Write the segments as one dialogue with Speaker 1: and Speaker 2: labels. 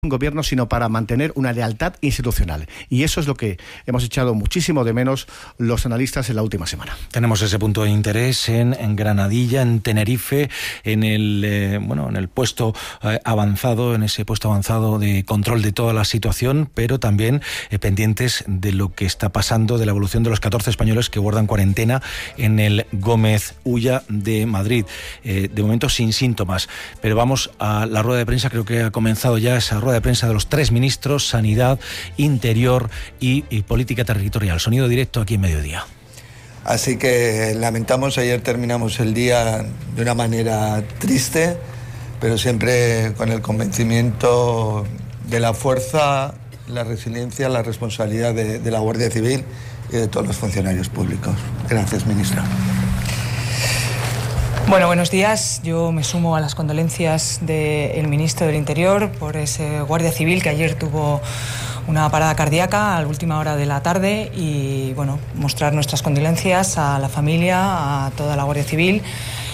Speaker 1: un gobierno, sino para mantener una lealtad institucional. Y eso es lo que hemos echado muchísimo de menos los analistas en la última semana.
Speaker 2: Tenemos ese punto de interés en Granadilla, en Tenerife, en el puesto avanzado, en ese puesto avanzado de control de toda la situación, pero también pendientes de lo que está pasando, de la evolución de los 14 españoles que guardan cuarentena en el Gómez Ulla de Madrid. De momento sin síntomas, pero vamos a la rueda de prensa. Creo que ha comenzado ya esa rueda de prensa de los tres ministros: Sanidad, Interior y Política Territorial. Sonido directo aquí en Mediodía.
Speaker 3: Así que lamentamos, ayer terminamos el día de una manera triste, pero siempre con el convencimiento de la fuerza, la resiliencia, la responsabilidad de la Guardia Civil y de todos los funcionarios públicos. Gracias, ministra.
Speaker 4: Bueno, buenos días. Yo me sumo a las condolencias del ministro del Interior por ese guardia civil que ayer tuvo una parada cardíaca a la última hora de la tarde y, bueno, mostrar nuestras condolencias a la familia, a toda la Guardia Civil.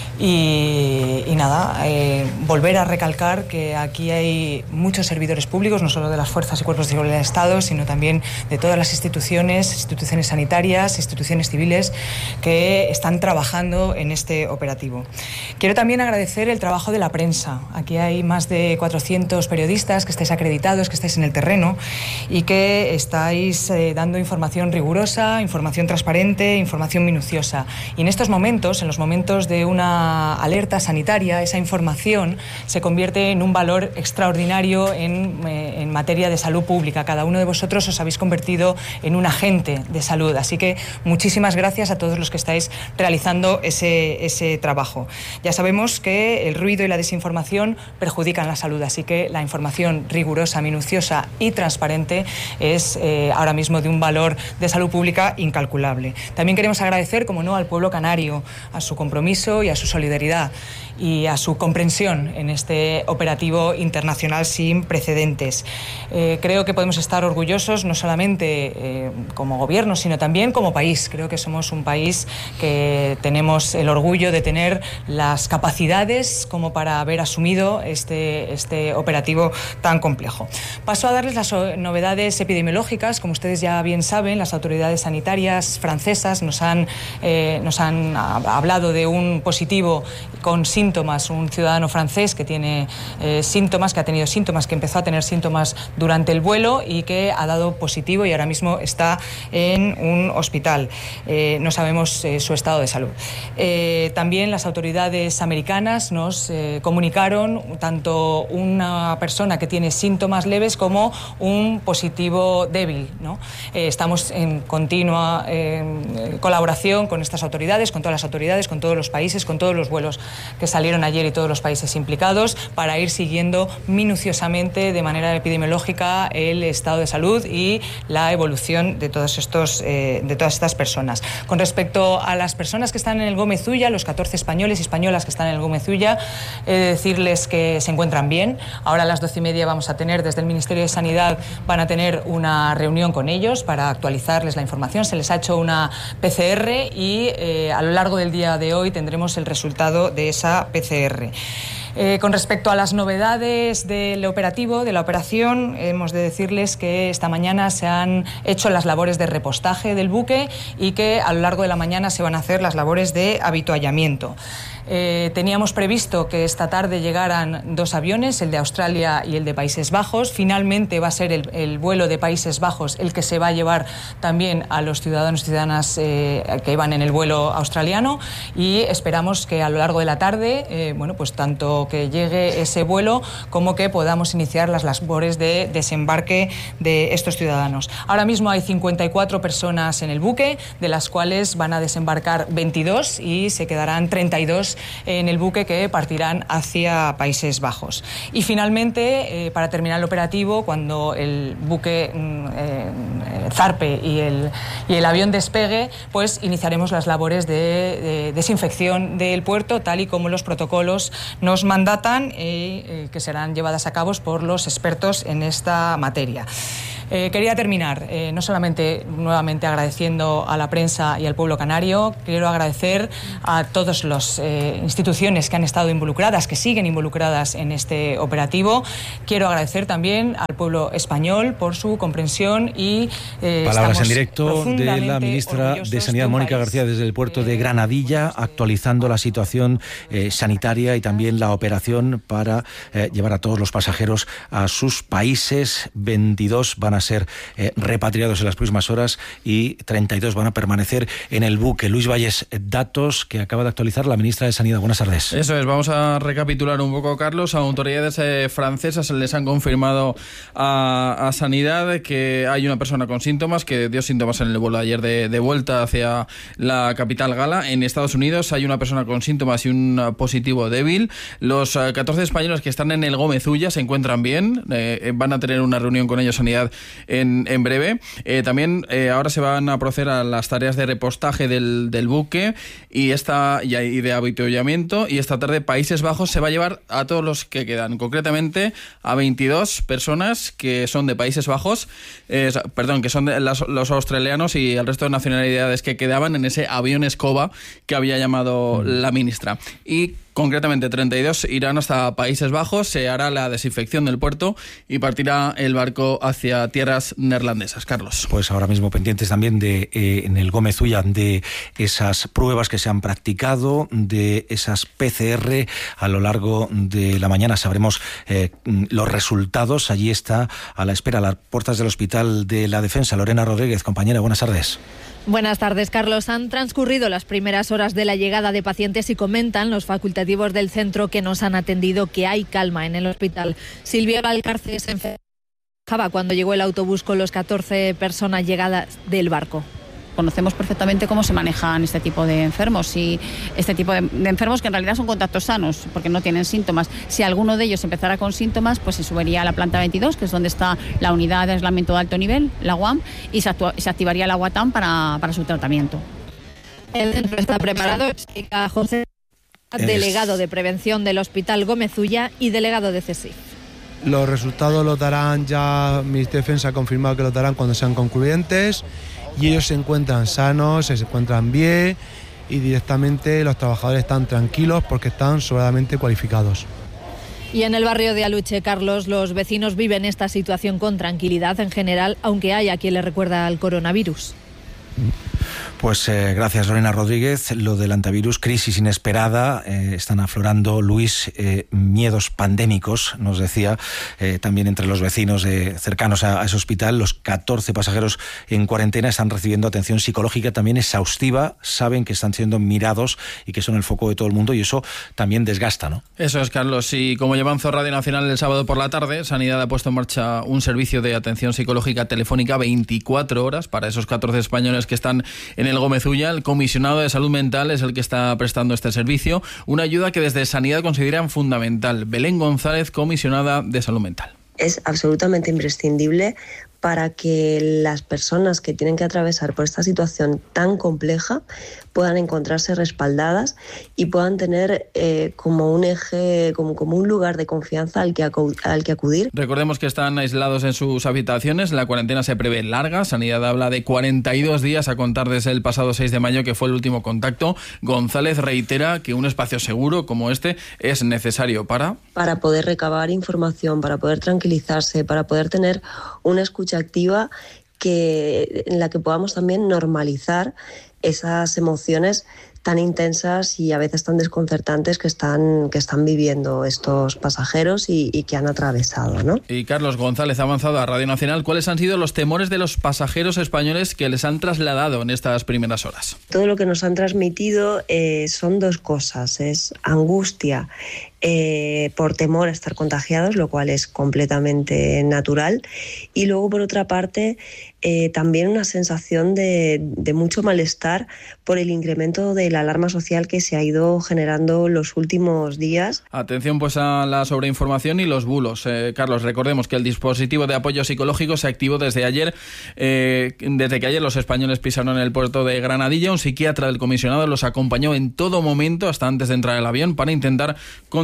Speaker 4: Y nada, volver a recalcar que aquí hay muchos servidores públicos, no solo de las fuerzas y cuerpos de seguridad del Estado, sino también de todas las instituciones sanitarias, instituciones civiles que están trabajando en este operativo. Quiero también agradecer el trabajo de la prensa. Aquí hay más de 400 periodistas que estáis acreditados, que estáis en el terreno y que estáis dando información rigurosa, información transparente, información minuciosa. Y en estos momentos, en los momentos de una alerta sanitaria, esa información se convierte en un valor extraordinario en materia de salud pública. Cada uno de vosotros os habéis convertido en un agente de salud, así que muchísimas gracias a todos los que estáis realizando ese trabajo. Ya sabemos que el ruido y la desinformación perjudican la salud, así que la información rigurosa, minuciosa y transparente es ahora mismo de un valor de salud pública incalculable. También queremos agradecer, como no, al pueblo canario, a su compromiso y a su solidaridad y a su comprensión en este operativo internacional sin precedentes. Creo que podemos estar orgullosos no solamente como gobierno, sino también como país. Creo que somos un país que tenemos el orgullo de tener las capacidades como para haber asumido este operativo tan complejo. Paso a darles las novedades epidemiológicas. Como ustedes ya bien saben, las autoridades sanitarias francesas nos han hablado de un positivo con síntomas, un ciudadano francés que tiene síntomas, que ha tenido síntomas, que empezó a tener síntomas durante el vuelo y que ha dado positivo y ahora mismo está en un hospital. No sabemos su estado de salud. También las autoridades americanas nos comunicaron tanto una persona que tiene síntomas leves como un positivo débil, ¿no? Estamos en continua colaboración con estas autoridades, con todas las autoridades, con todos los países, con todos los vuelos que salieron ayer y todos los países implicados para ir siguiendo minuciosamente de manera epidemiológica el estado de salud y la evolución de todas estas personas. Con respecto a las personas que están en el Gómez Ulla, los 14 españoles y españolas que están en el Gómez Ulla, decirles que se encuentran bien. Ahora a las 12:30 vamos a tener, desde el Ministerio de Sanidad, van a tener una reunión con ellos para actualizarles la información. Se les ha hecho una PCR y a lo largo del día de hoy tendremos el resultado de esa PCR. Con respecto a las novedades del operativo, de la operación, hemos de decirles que esta mañana se han hecho las labores de repostaje del buque y que a lo largo de la mañana se van a hacer las labores de avituallamiento. Teníamos previsto que esta tarde llegaran 2 aviones, el de Australia y el de Países Bajos. Finalmente va a ser el vuelo de Países Bajos el que se va a llevar también a los ciudadanos y ciudadanas que iban en el vuelo australiano y esperamos que a lo largo de la tarde, pues tanto que llegue ese vuelo como que podamos iniciar las labores de desembarque de estos ciudadanos. Ahora mismo hay 54 personas en el buque, de las cuales van a desembarcar 22 y se quedarán 32 en el buque que partirán hacia Países Bajos. Y finalmente, para terminar el operativo, cuando el buque zarpe y el avión despegue, pues iniciaremos las labores de desinfección del puerto, tal y como los protocolos nos mandatan, que serán llevadas a cabo por los expertos en esta materia. Quería terminar no solamente nuevamente agradeciendo a la prensa y al pueblo canario, quiero agradecer a todas las instituciones que han estado involucradas, que siguen involucradas en este operativo. Quiero agradecer también al pueblo español por su comprensión y
Speaker 2: palabras en directo de la ministra de Sanidad, Mónica García, desde el puerto de Granadilla, actualizando la situación sanitaria y también la operación para llevar a todos los pasajeros a sus países. 22 van a ser repatriados en las próximas horas y 32 van a permanecer en el buque. Luis Valles, datos que acaba de actualizar la ministra de Sanidad. Buenas tardes.
Speaker 5: Eso es, vamos a recapitular un poco, Carlos. Autoridades francesas les han confirmado a Sanidad que hay una persona con síntomas que dio síntomas en el vuelo ayer de vuelta hacia la capital gala. En Estados Unidos hay una persona con síntomas y un positivo débil. Los 14 españoles que están en el Gómez Ulla se encuentran bien. Van a tener una reunión con ellos Sanidad en breve. También ahora se van a proceder a las tareas de repostaje del buque y de avituallamiento, y esta tarde Países Bajos se va a llevar a todos los que quedan, concretamente a 22 personas que son de Países Bajos, que son de los australianos y el resto de nacionalidades que quedaban en ese avión escoba que había llamado la ministra. Y concretamente 32 irán hasta Países Bajos, se hará la desinfección del puerto y partirá el barco hacia tierras neerlandesas. Carlos.
Speaker 2: Pues ahora mismo pendientes también en el Gómez Ulla de esas pruebas que se han practicado, de esas PCR. A lo largo de la mañana sabremos los resultados. Allí está, a la espera, a las puertas del Hospital de la Defensa, Lorena Rodríguez. Compañera, buenas tardes.
Speaker 6: Buenas tardes, Carlos. Han transcurrido las primeras horas de la llegada de pacientes y comentan los facultativos del centro que nos han atendido que hay calma en el hospital. Silvia Valcarce se enfermaba cuando llegó el autobús con los 14 personas llegadas del barco.
Speaker 7: Conocemos perfectamente cómo se manejan este tipo de enfermos y este tipo de enfermos que en realidad son contactos sanos porque no tienen síntomas. Si alguno de ellos empezara con síntomas, pues se subiría a la planta 22, que es donde está la unidad de aislamiento de alto nivel, la UAM, y se activaría la UATAM para su tratamiento.
Speaker 6: El centro está preparado, explica José, delegado de prevención del Hospital Gómez Ulla y delegado de CSIC.
Speaker 8: Los resultados los darán ya, mi defensa ha confirmado que los darán cuando sean concluyentes, y ellos se encuentran sanos, se encuentran bien, y directamente los trabajadores están tranquilos porque están sobradamente cualificados.
Speaker 6: Y en el barrio de Aluche, Carlos, los vecinos viven esta situación con tranquilidad en general, aunque hay a quien le recuerda al coronavirus.
Speaker 2: Pues gracias, Lorena Rodríguez. Lo del antivirus, crisis inesperada, están aflorando, Luis, miedos pandémicos, nos decía, también entre los vecinos cercanos a ese hospital. Los 14 pasajeros en cuarentena están recibiendo atención psicológica también exhaustiva, saben que están siendo mirados y que son el foco de todo el mundo, y eso también desgasta, ¿no?
Speaker 5: Eso es, Carlos, y como llevanzo Radio Nacional el sábado por la tarde, Sanidad ha puesto en marcha un servicio de atención psicológica telefónica 24 horas para esos 14 españoles que están en el Gómez Ulla. El comisionado de salud mental es el que está prestando este servicio, una ayuda que desde Sanidad consideran fundamental. Belén González, comisionada de salud mental.
Speaker 9: Es absolutamente imprescindible para que las personas que tienen que atravesar por esta situación tan compleja puedan encontrarse respaldadas y puedan tener como un eje, como un lugar de confianza al que acudir.
Speaker 5: Recordemos que están aislados en sus habitaciones, la cuarentena se prevé larga, Sanidad habla de 42 días a contar desde el pasado 6 de mayo, que fue el último contacto. González reitera que un espacio seguro como este es necesario para
Speaker 9: poder recabar información, para poder tranquilizarse, para poder tener una escucha activa en la que podamos también normalizar esas emociones tan intensas y a veces tan desconcertantes que están viviendo estos pasajeros y que han atravesado, ¿no?
Speaker 5: Y Carlos González ha avanzado a Radio Nacional. ¿Cuáles han sido los temores de los pasajeros españoles que les han trasladado en estas primeras horas?
Speaker 9: Todo lo que nos han transmitido son dos cosas. Es angustia por temor a estar contagiados, lo cual es completamente natural, y luego por otra parte también una sensación de mucho malestar por el incremento de la alarma social que se ha ido generando los últimos días.
Speaker 5: Atención pues a la sobreinformación y los bulos. Carlos, recordemos que el dispositivo de apoyo psicológico se activó desde ayer, desde que ayer los españoles pisaron el puerto de Granadilla. Un psiquiatra del comisionado los acompañó en todo momento hasta antes de entrar al avión para intentar controlar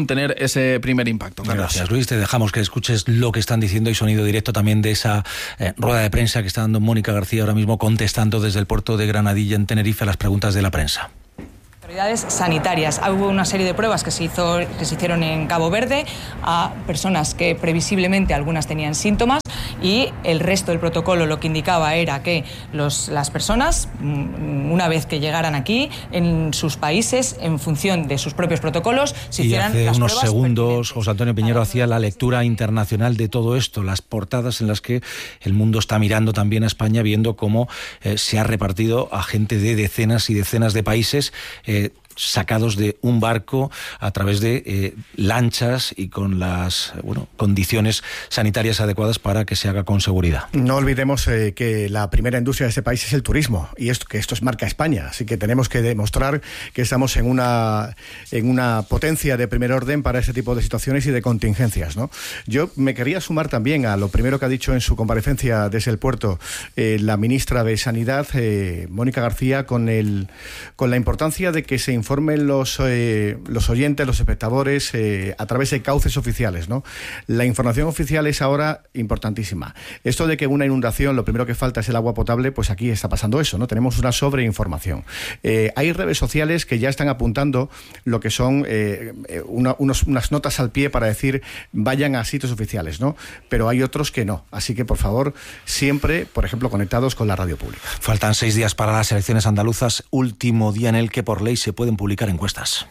Speaker 5: con tener ese primer impacto. Carlos.
Speaker 2: Gracias, Luis. Te dejamos que escuches lo que están diciendo y sonido directo también de esa rueda de prensa que está dando Mónica García ahora mismo, contestando desde el puerto de Granadilla en Tenerife a las preguntas de la prensa.
Speaker 4: Autoridades sanitarias. Hubo una serie de pruebas que se hicieron en Cabo Verde a personas que previsiblemente algunas tenían síntomas, y el resto del protocolo lo que indicaba era que las personas, una vez que llegaran aquí, en sus países, en función de sus propios protocolos, se hicieran las pruebas.
Speaker 2: Hace unos segundos José Antonio Piñero hacía la lectura internacional de todo esto, las portadas en las que el mundo está mirando también a España, viendo cómo se ha repartido a gente de decenas y decenas de países, sacados de un barco a través de lanchas y con las condiciones sanitarias adecuadas para que se haga con seguridad.
Speaker 1: No olvidemos que la primera industria de este país es el turismo, y esto es marca España, así que tenemos que demostrar que estamos en una potencia de primer orden para este tipo de situaciones y de contingencias, ¿no? Yo me quería sumar también a lo primero que ha dicho en su comparecencia desde el puerto la ministra de Sanidad, Mónica García, con la importancia de que se informen los oyentes, los espectadores, a través de cauces oficiales, ¿no? La información oficial es ahora importantísima. Esto de que una inundación lo primero que falta es el agua potable, pues aquí está pasando eso, ¿no? Tenemos una sobreinformación. Hay redes sociales que ya están apuntando lo que son unas notas al pie para decir vayan a sitios oficiales, ¿no? Pero hay otros que no. Así que, por favor, siempre, por ejemplo, conectados con la radio pública.
Speaker 2: Faltan 6 días para las elecciones andaluzas, último día en el que por ley se pueden publicar encuestas.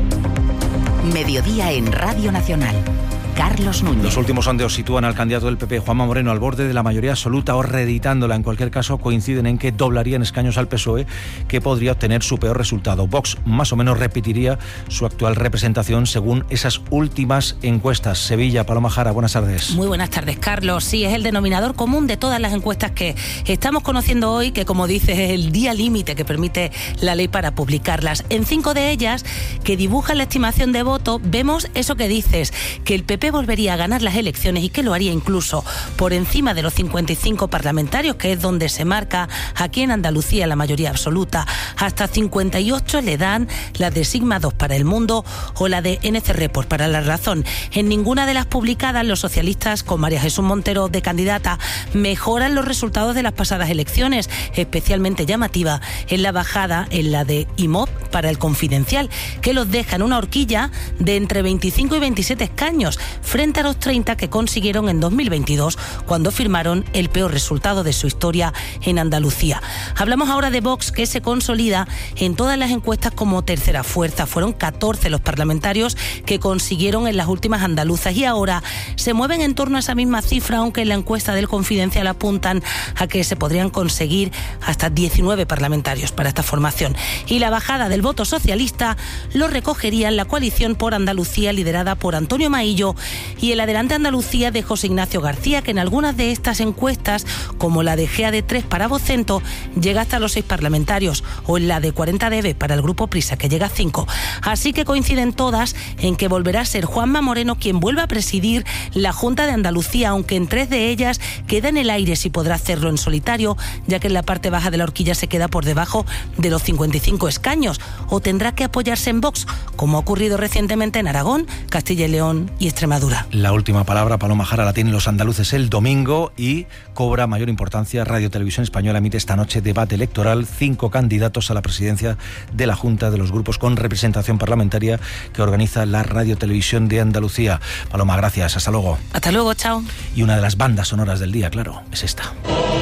Speaker 10: Mediodía en Radio Nacional. Carlos Núñez.
Speaker 2: Los últimos sondeos sitúan al candidato del PP, Juanma Moreno, al borde de la mayoría absoluta o reeditándola. En cualquier caso, coinciden en que doblaría en escaños al PSOE, que podría obtener su peor resultado. Vox más o menos repetiría su actual representación según esas últimas encuestas. Sevilla, Paloma Jara, buenas tardes.
Speaker 11: Muy buenas tardes, Carlos. Sí, es el denominador común de todas las encuestas que estamos conociendo hoy, que, como dices, es el día límite que permite la ley para publicarlas. En 5 de ellas, que dibujan la estimación de voto, vemos eso que dices, que el PP volvería a ganar las elecciones y que lo haría incluso por encima de los 55 parlamentarios, que es donde se marca aquí en Andalucía la mayoría absoluta. Hasta 58 le dan las de Sigma 2 para El Mundo o la de NC Report para La Razón. En ninguna de las publicadas, los socialistas, con María Jesús Montero de candidata, mejoran los resultados de las pasadas elecciones. Especialmente llamativa es la bajada en la de IMOB para El Confidencial, que los deja en una horquilla de entre 25 y 27 escaños, frente a los 30 que consiguieron en 2022, cuando firmaron el peor resultado de su historia en Andalucía. Hablamos ahora de Vox, que se consolida en todas las encuestas como tercera fuerza. Fueron 14 los parlamentarios que consiguieron en las últimas andaluzas y ahora se mueven en torno a esa misma cifra, aunque en la encuesta del Confidencial apuntan a que se podrían conseguir hasta 19 parlamentarios para esta formación. Y la bajada del voto socialista lo recogerían la coalición por Andalucía, liderada por Antonio Maillo, y el Adelante Andalucía de José Ignacio García, que en algunas de estas encuestas, como la de GAD3 para Vocento, llega hasta los 6 parlamentarios, o en la de 40DB para el Grupo Prisa, que llega a 5. Así que coinciden todas en que volverá a ser Juanma Moreno quien vuelva a presidir la Junta de Andalucía, aunque en 3 de ellas queda en el aire si podrá hacerlo en solitario, ya que en la parte baja de la horquilla se queda por debajo de los 55 escaños, o tendrá que apoyarse en Vox, como ha ocurrido recientemente en Aragón, Castilla y León y Extremadura.
Speaker 2: La última palabra, Paloma Jara, la tienen los andaluces el domingo y cobra mayor importancia. Radio Televisión Española emite esta noche debate electoral. 5 candidatos a la presidencia de la Junta de los grupos con representación parlamentaria que organiza la Radio Televisión de Andalucía. Paloma, gracias. Hasta luego.
Speaker 11: Hasta luego, chao.
Speaker 2: Y una de las bandas sonoras del día, claro, es esta.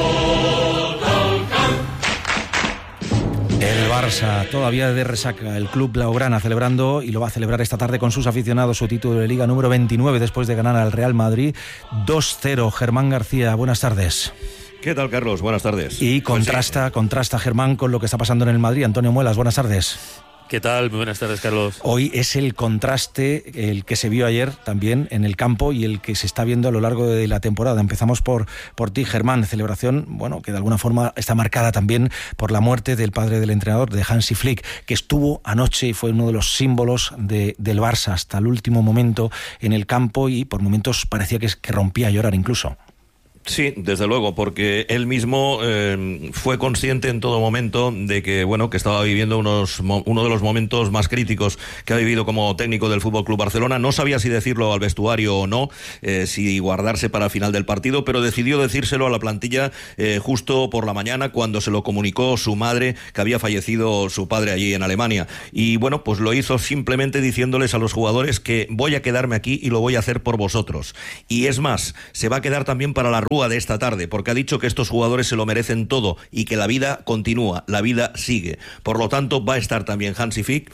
Speaker 2: El Barça todavía de resaca, el club blaugrana celebrando, y lo va a celebrar esta tarde con sus aficionados, su título de Liga número 29 después de ganar al Real Madrid 2-0. Germán García, buenas tardes.
Speaker 12: ¿Qué tal, Carlos? Buenas tardes.
Speaker 2: Y contrasta Germán con lo que está pasando en el Madrid. Antonio Muelas, buenas tardes.
Speaker 13: ¿Qué tal? Muy buenas tardes, Carlos.
Speaker 2: Hoy es el contraste, el que se vio ayer también en el campo y el que se está viendo a lo largo de la temporada. Empezamos por ti, Germán. Celebración, bueno, que de alguna forma está marcada también por la muerte del padre del entrenador, de Hansi Flick, que estuvo anoche y fue uno de los símbolos del Barça hasta el último momento en el campo y por momentos parecía que rompía a llorar incluso.
Speaker 12: Sí, desde luego, porque él mismo fue consciente en todo momento de que, bueno, que estaba viviendo uno de los momentos más críticos que ha vivido como técnico del Fútbol Club Barcelona. No sabía si decirlo al vestuario o no, si guardarse para el final del partido, pero decidió decírselo a la plantilla justo por la mañana, cuando se lo comunicó su madre, que había fallecido su padre allí en Alemania. Y bueno, pues lo hizo simplemente diciéndoles a los jugadores que voy a quedarme aquí y lo voy a hacer por vosotros. Y es más, se va a quedar también para la rúa de esta tarde, porque ha dicho que estos jugadores se lo merecen todo y que la vida continúa, la vida sigue. Por lo tanto, va a estar también Hansi Flick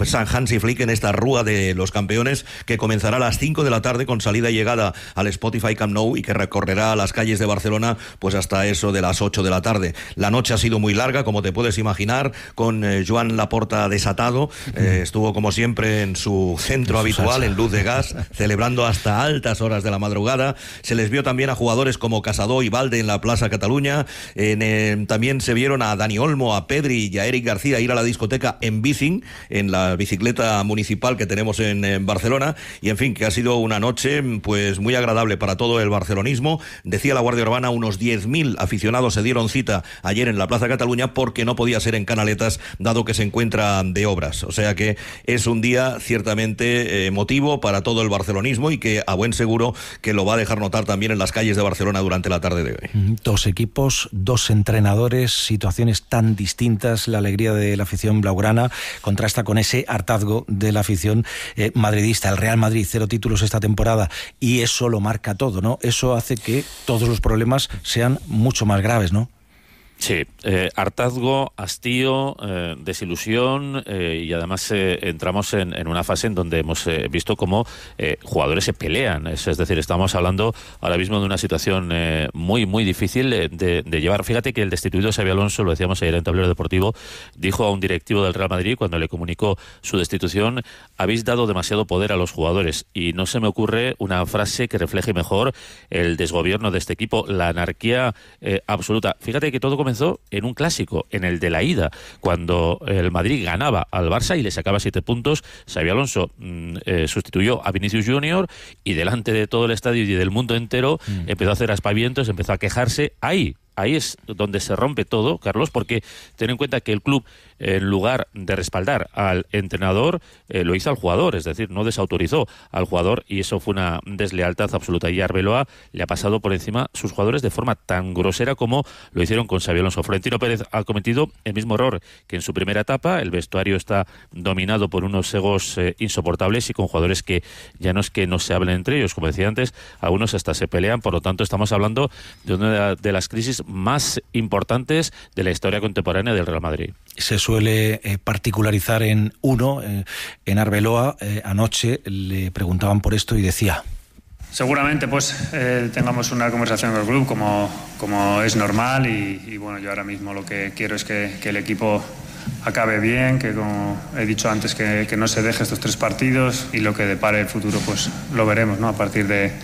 Speaker 12: en esta rúa de los campeones, que comenzará a las 5 de la tarde con salida y llegada al Spotify Camp Nou y que recorrerá las calles de Barcelona pues hasta eso de las 8 de la tarde. La noche ha sido muy larga, como te puedes imaginar, con Joan Laporta desatado. Estuvo como siempre en su centro habitual, en Luz de Gas, celebrando hasta altas horas de la madrugada. Se les vio también a jugadores como Casadó y Valde en la Plaza Cataluña. También se vieron a Dani Olmo, a Pedri y a Eric García ir a la discoteca en Bicing, en la bicicleta municipal que tenemos en Barcelona. Y en fin, que ha sido una noche pues muy agradable para todo el barcelonismo. Decía la Guardia Urbana, unos 10.000 aficionados se dieron cita ayer en la Plaza Cataluña, porque no podía ser en Canaletas, dado que se encuentra de obras. O sea que es un día ciertamente emotivo para todo el barcelonismo, y que a buen seguro que lo va a dejar notar también en las calles de Barcelona durante la tarde de hoy. Dos equipos, dos entrenadores, situaciones tan distintas. La alegría de la afición blaugrana contrasta con ese hartazgo de la afición madridista. El Real Madrid, 0 títulos esta temporada, y eso lo marca todo, ¿no? Eso hace que todos los problemas sean mucho más graves, ¿no?
Speaker 13: Sí, hartazgo, hastío, desilusión, y además entramos en una fase en donde hemos visto cómo jugadores se pelean. Es decir, estamos hablando ahora mismo de una situación muy, muy difícil de llevar. Fíjate que el destituido Xabi Alonso, lo decíamos ayer en Tablero Deportivo, dijo a un directivo del Real Madrid cuando le comunicó su destitución: habéis dado demasiado poder a los jugadores. Y no se me ocurre una frase que refleje mejor el desgobierno de este equipo, la anarquía absoluta. Fíjate que todo comenzó en un clásico, en el de la ida, cuando el Madrid ganaba al Barça y le sacaba 7 puntos. Xabi Alonso sustituyó a Vinicius Junior y delante de todo el estadio y del mundo entero empezó a hacer aspavientos, empezó a quejarse. Ahí es donde se rompe todo, Carlos, porque ten en cuenta que el club, en lugar de respaldar al entrenador, lo hizo al jugador, es decir, no desautorizó al jugador, y eso fue una deslealtad absoluta. Y Arbeloa le ha pasado por encima sus jugadores de forma tan grosera como lo hicieron con Xabi Alonso. Florentino Pérez ha cometido el mismo error que en su primera etapa. El vestuario está dominado por unos egos insoportables y con jugadores que ya no es que no se hablen entre ellos, como decía antes, algunos hasta se pelean. Por lo tanto, estamos hablando de una de las crisis más importantes de la historia contemporánea del Real Madrid.
Speaker 2: Se suele particularizar en uno, en Arbeloa. Anoche le preguntaban por esto y decía:
Speaker 14: seguramente tengamos una conversación con el club como es normal, y bueno, yo ahora mismo lo que quiero es que el equipo acabe bien, que como he dicho antes, que no se deje estos 3 partidos, y lo que depare el futuro pues lo veremos, ¿no?, a partir del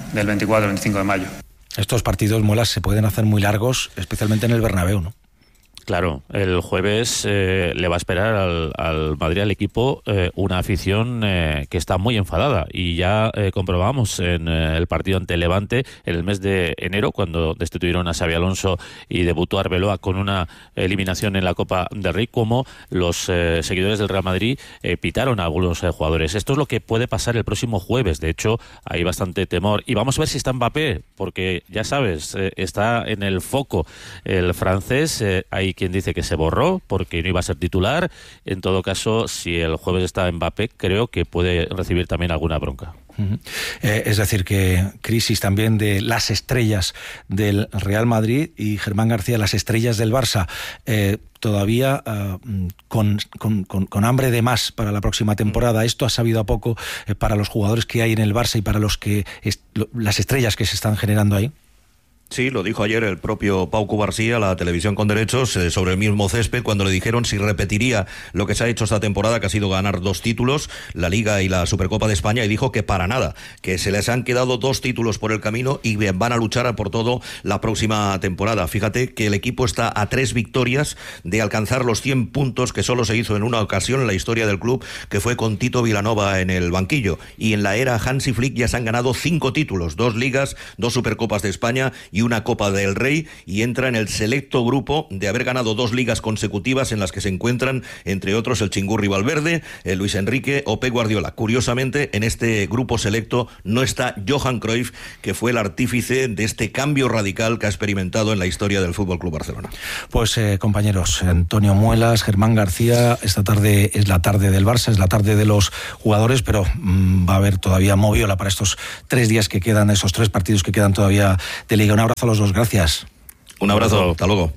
Speaker 14: 24-25 de mayo.
Speaker 2: Estos partidos, Muelas, se pueden hacer muy largos, especialmente en el Bernabéu, ¿no?
Speaker 13: Claro, el jueves le va a esperar al Madrid, al equipo, una afición que está muy enfadada, y ya comprobamos en el partido ante Levante en el mes de enero, cuando destituyeron a Xabi Alonso y debutó Arbeloa con una eliminación en la Copa del Rey, como los seguidores del Real Madrid pitaron a algunos jugadores. Esto es lo que puede pasar el próximo jueves. De hecho, hay bastante temor, y vamos a ver si está Mbappé, porque ya sabes, está en el foco el francés. Hay quien dice que se borró porque no iba a ser titular. En todo caso, si el jueves está Mbappé, creo que puede recibir también alguna bronca.
Speaker 2: Es decir, que crisis también de las estrellas del Real Madrid, y Germán García, las estrellas del Barça, todavía con hambre de más para la próxima temporada. Esto ha sabido a poco para los jugadores que hay en el Barça y para las estrellas que se están generando ahí.
Speaker 12: Sí, lo dijo ayer el propio Pau Cubarsí a la televisión con derechos sobre el mismo césped, cuando le dijeron si repetiría lo que se ha hecho esta temporada, que ha sido ganar 2 títulos, la Liga y la Supercopa de España, y dijo que para nada, que se les han quedado 2 títulos por el camino y van a luchar por todo la próxima temporada. Fíjate que el equipo está a 3 victorias de alcanzar los 100 puntos, que solo se hizo en una ocasión en la historia del club, que fue con Tito Vilanova en el banquillo. Y en la era Hansi Flick ya se han ganado 5 títulos, 2 ligas, 2 Supercopas de España y y una Copa del Rey, y entra en el selecto grupo de haber ganado 2 ligas consecutivas en las que se encuentran, entre otros, el Chingurri Valverde, el Luis Enrique o Pep Guardiola. Curiosamente, en este grupo selecto no está Johan Cruyff, que fue el artífice de este cambio radical que ha experimentado en la historia del Fútbol Club Barcelona.
Speaker 2: Pues compañeros, Antonio Muelas, Germán García, esta tarde es la tarde del Barça, es la tarde de los jugadores, pero va a haber todavía moviola para estos 3 días que quedan, esos 3 partidos que quedan todavía de Liga. Un abrazo a los dos, gracias.
Speaker 12: Un abrazo, hasta luego.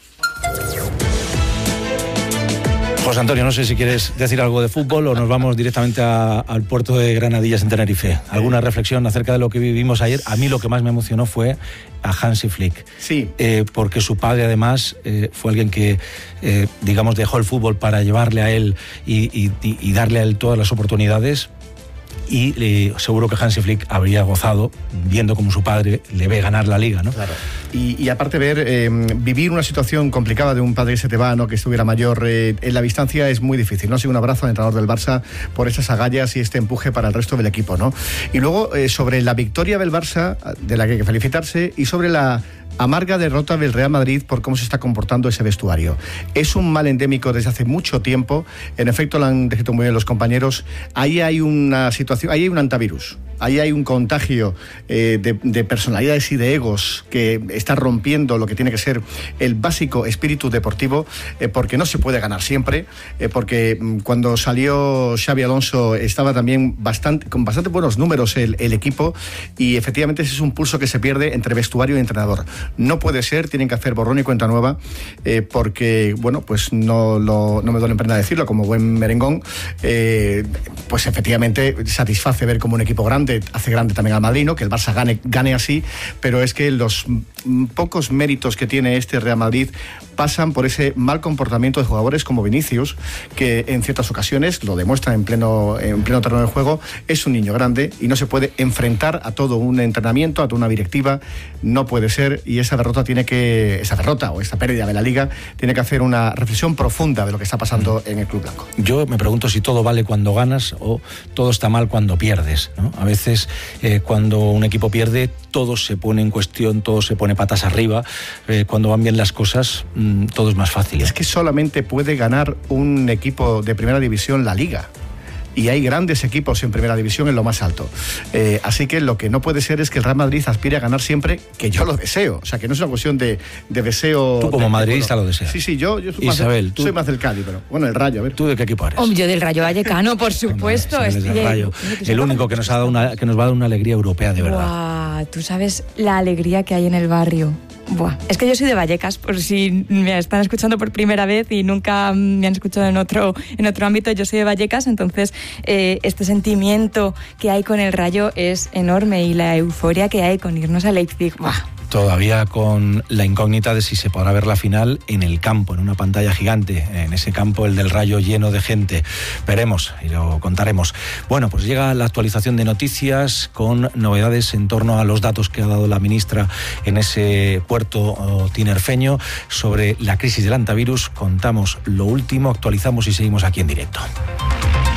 Speaker 2: José Antonio, no sé si quieres decir algo de fútbol o nos vamos directamente al puerto de Granadillas en Tenerife. ¿Alguna reflexión acerca de lo que vivimos ayer? A mí lo que más me emocionó fue a Hansi Flick.
Speaker 1: Sí.
Speaker 2: Porque su padre además fue alguien que, digamos, dejó el fútbol para llevarle a él y darle a él todas las oportunidades. Y seguro que Hansi Flick habría gozado viendo cómo su padre le ve ganar la Liga, ¿no?
Speaker 1: Claro. Y aparte vivir una situación complicada de un padre que se te va, ¿no?, que estuviera mayor en la distancia es muy difícil, ¿no? Así que un abrazo al entrenador del Barça por esas agallas y este empuje para el resto del equipo, ¿no? Y luego sobre la victoria del Barça, de la que hay que felicitarse, y sobre la amarga derrota del Real Madrid por cómo se está comportando ese vestuario. Es un mal endémico desde hace mucho tiempo. En efecto, lo han descrito muy bien los compañeros. Ahí hay una situación, ahí hay un antivirus. Ahí hay un contagio de personalidades y de egos que está rompiendo lo que tiene que ser el básico espíritu deportivo, porque no se puede ganar siempre, porque cuando salió Xabi Alonso estaba también con bastante buenos números el equipo, y efectivamente ese es un pulso que se pierde entre vestuario y entrenador. No puede ser, tienen que hacer borrón y cuenta nueva, porque, bueno, pues no me duele en pena decirlo, como buen merengón, pues efectivamente satisface ver como un equipo grande hace grande también al Madrid, ¿no? Que el Barça gane así, pero es que los pocos méritos que tiene este Real Madrid pasan por ese mal comportamiento de jugadores como Vinicius, que en ciertas ocasiones lo demuestra en pleno terreno de juego. Es un niño grande y no se puede enfrentar a todo un entrenamiento, a toda una directiva. No puede ser, y esa derrota o esta pérdida de la Liga tiene que hacer una reflexión profunda de lo que está pasando en el Club Blanco.
Speaker 2: Yo me pregunto si todo vale cuando ganas o todo está mal cuando pierdes, ¿no? A veces cuando un equipo pierde, todo se pone en cuestión, todo se pone patas arriba. Cuando van bien las cosas, todo es más fácil.
Speaker 1: Es que solamente puede ganar un equipo de primera división la Liga. Y hay grandes equipos en primera división en lo más alto. Así que lo que no puede ser es que el Real Madrid aspire a ganar siempre, que yo lo deseo. O sea, que no es una cuestión de deseo.
Speaker 2: Tú como madridista lo deseas.
Speaker 1: Sí, yo soy
Speaker 2: Isabel,
Speaker 1: soy más del Cádiz, pero bueno, el Rayo, a ver.
Speaker 2: ¿Tú de qué equipo eres?
Speaker 6: Yo del Rayo Vallecano, por supuesto.
Speaker 2: Hombre, del Rayo. El único que nos ha dado que nos va a dar una alegría europea de verdad.
Speaker 15: Buah, tú sabes la alegría que hay en el barrio. Buah, es que yo soy de Vallecas, por si me están escuchando por primera vez y nunca me han escuchado en otro ámbito. Yo soy de Vallecas, entonces este sentimiento que hay con el Rayo es enorme, y la euforia que hay con irnos a Leipzig. Buah.
Speaker 2: Todavía con la incógnita de si se podrá ver la final en el campo, en una pantalla gigante, en ese campo, el del Rayo, lleno de gente. Veremos y lo contaremos. Bueno, pues llega la actualización de noticias con novedades en torno a los datos que ha dado la ministra en ese puerto tinerfeño sobre la crisis del antivirus. Contamos lo último, actualizamos y seguimos aquí en directo.